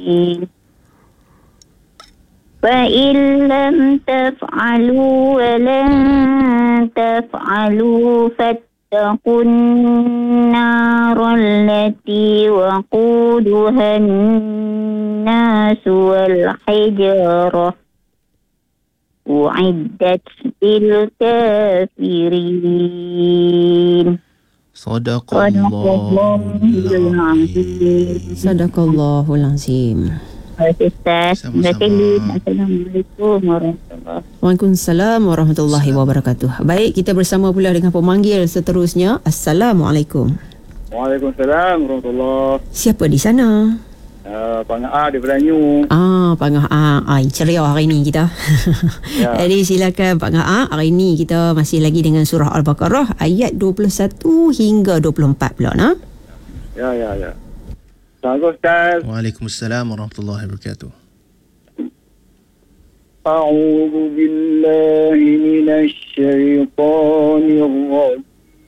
فإن لم تفعلوا ولن تفعلوا فاتقوا النار التي وقودها الناس والحجارة أعدت للكافرين. Sadaqallahul azim. Sadaqallahul azim. Assalamualaikum warahmatullahi wabarakatuh. Waalaikumsalam warahmatullahi wabarakatuh. Baik, kita bersama pula dengan pemanggil seterusnya. Assalamualaikum. Waalaikumsalam warahmatullahi. Siapa di sana? Pangah A di Pelanyu. Pangah A. Ceria hari ni kita. Ya. Jadi silakan Pangah A. Hari ni kita masih lagi dengan surah Al-Baqarah ayat 21 hingga 24 pula, nah. Ya. Assalamualaikum Ustaz. Waalaikumsalam warahmatullahi wabarakatuh. A'udzu billahi minasy syaithanir rajim.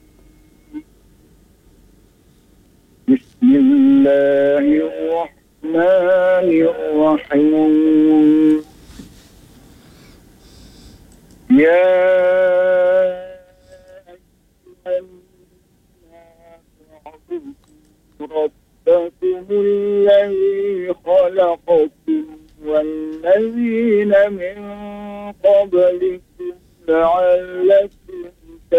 Bismillahirrahmanirrahim. Ya ربكم الذي خلقكم